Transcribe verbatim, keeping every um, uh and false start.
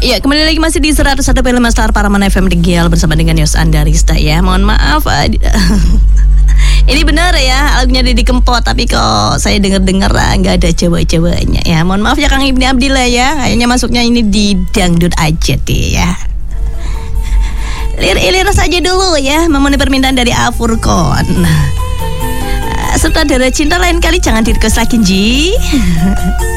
Ya, kembali lagi masih di seratus satu koma lima Star Paraman F M di Gial bersama dengan Yos Andarista ya. Mohon maaf. Ini benar ya, lagunya Didi Kempot, tapi kok saya dengar-dengar nggak ada cewek-ceweknya ya. Mohon maaf ya Kang Ibni Abdillah ya. Kayaknya masuknya ini di dangdut aja deh ya. Lir-ilir saja dulu ya, memenuhi permintaan dari Afurkon. Sutradara cinta lain kali jangan di request lagi, Ji.